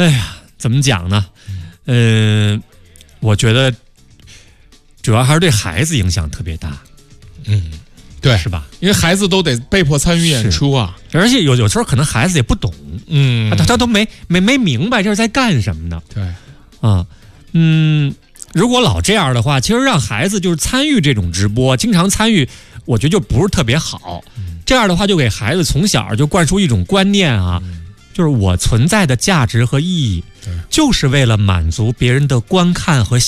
哎呀，怎么讲呢？我觉得主要还是对孩子影响特别大。 对， 是吧？ 因为孩子都得被迫参与演出啊， 而且有时候可能孩子也不懂，他都没明白这是在干什么呢？ 对， 啊，如果老这样的话，其实让孩子就是参与这种直播，经常参与，我觉得就不是特别好。这样的话，就给孩子从小就灌输一种观念啊，就是我存在的价值和意义，就是为了满足别人的观看和